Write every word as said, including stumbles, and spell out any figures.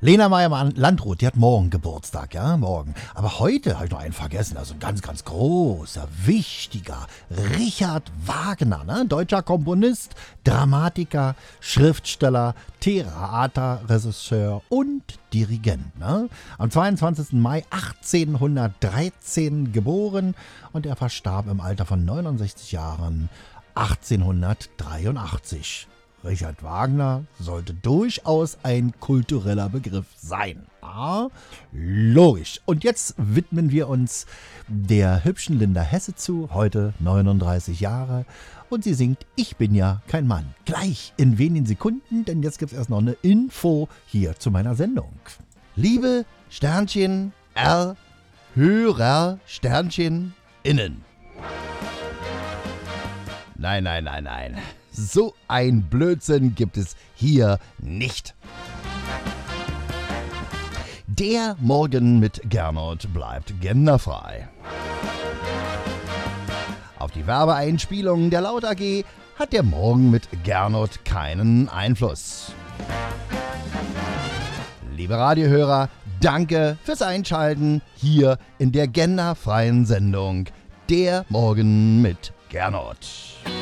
Lena Meyer-Landrut, die hat morgen Geburtstag, ja, morgen. Aber heute habe ich noch einen vergessen, also ein ganz, ganz großer, wichtiger, Richard Wagner, ne? Deutscher Komponist, Dramatiker, Schriftsteller, Theaterregisseur und Dirigent, ne? Am zweiundzwanzigsten Mai achtzehnhundertdreizehn geboren und er verstarb im Alter von neunundsechzig Jahren achtzehnhundertdreiundachtzig. Richard Wagner sollte durchaus ein kultureller Begriff sein. Ah, logisch. Und jetzt widmen wir uns der hübschen Linda Hesse zu, heute neununddreißig Jahre. Und sie singt Ich bin ja kein Mann. Gleich in wenigen Sekunden, denn jetzt gibt es erst noch eine Info hier zu meiner Sendung. Liebe Sternchen R, Hörer Sternchen innen. Nein, nein, nein, nein. So ein Blödsinn gibt es hier nicht. Der Morgen mit Gernot bleibt genderfrei. Auf die Werbeeinspielung der Laut A G hat der Morgen mit Gernot keinen Einfluss. Liebe Radiohörer, danke fürs Einschalten hier in der genderfreien Sendung Der Morgen mit Gernot.